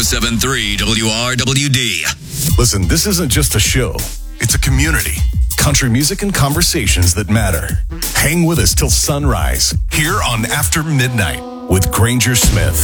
107.3 WRWD. Listen, this isn't just a show. It's a community. Country music and conversations that matter. Hang with us till sunrise here on After Midnight with Granger Smith.